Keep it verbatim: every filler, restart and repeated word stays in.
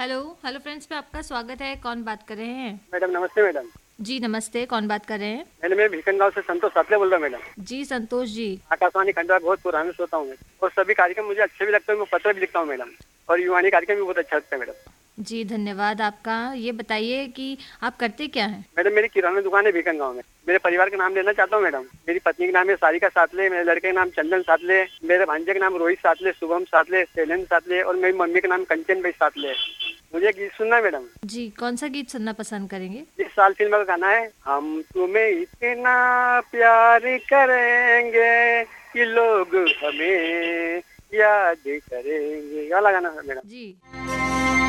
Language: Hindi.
हेलो हेलो फ्रेंड्स पे आपका स्वागत है। कौन बात कर रहे हैं? मैडम नमस्ते मैडम। जी नमस्ते, कौन बात कर रहे हैं? मैंने मैं भीकन गाँव से संतोष सातले बोल रहा हूँ मैडम। जी संतोष जी। आकाशवाणी खंडवा बहुत पुराना श्रोता हूँ मैं और सभी कार्यक्रम मुझे अच्छे भी लगते हैं। मैं पत्र भी लिखता हूँ मैडम और युवानी कार्यक्रम भी बहुत अच्छा लगता है मैडम। जी धन्यवाद आपका। ये बताइए कि आप करते क्या हैं? मैडम मेरी किराना दुकान है भीकन गाँव में। मेरे परिवार का नाम लेना चाहता हूँ मैडम। मेरी पत्नी का नाम है सारिका सातले, मेरे लड़के का नाम चंदन सातले, मेरे भांजे का नाम रोहित सातले, शुभम सातले, शैलेंद्र सातले और मेरी मम्मी का नाम कंचन भाई सातले है। मुझे गीत सुनना है मैडम। जी कौन सा गीत सुनना पसंद करेंगे? इस साल फिल्म का गाना है, हम तुम्हें इतना प्यार करेंगे कि लोग हमें याद करेंगे। क्या लगाना है मैडम? जी।